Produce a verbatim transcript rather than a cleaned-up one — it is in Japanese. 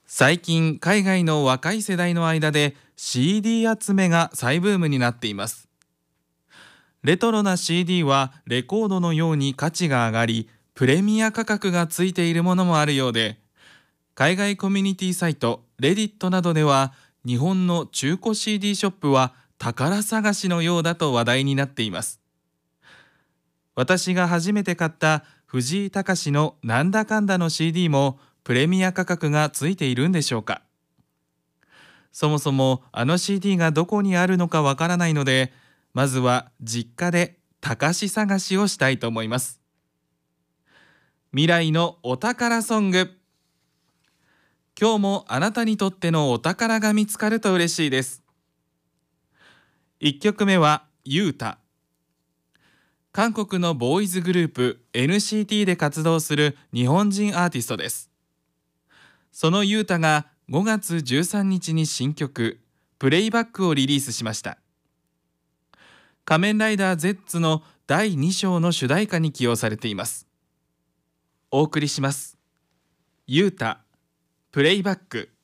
最近海外の若い世代の間で シーディー 集めが再ブームになっています。レトロな シーディー はレコードのように価値が上がり、プレミア価格がついているものもあるようで、海外コミュニティサイトレディットなどでは、日本の中古 シーディー ショップは宝探しのようだと話題になっています。私が初めて買った藤井隆のなんだかんだの シーディー もプレミア価格がついているんでしょうか。そもそもあの シーディー がどこにあるのかわからないので、まずは実家で高し探しをしたいと思います。未来のお宝ソング。今日もあなたにとってのお宝が見つかると嬉しいです。いっきょくめはユータ。韓国のボーイズグループ エヌシーティー で活動する日本人アーティストです。そのユータがごがつじゅうさんにちに新曲プレイバックをリリースしました。仮面ライダー ゼッツ のだいに章の主題歌に起用されています。お送りします。ユータプレイバック。